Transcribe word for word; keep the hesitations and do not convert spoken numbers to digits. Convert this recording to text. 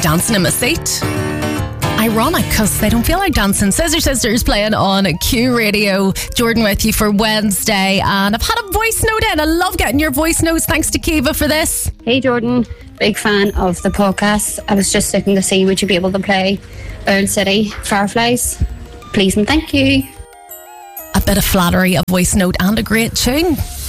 dancing in my seat. Ironic, because they don't feel like dancing. Scissor Sisters playing on Q Radio. Jordan with you for Wednesday, and I've had a voice note in. I love getting your voice notes. Thanks to Kiva for this. Hey Jordan, big fan of the podcast. I was just looking to see, would you be able to play Burn City Fireflies? Please and thank you. A bit of flattery, a voice note and a great tune.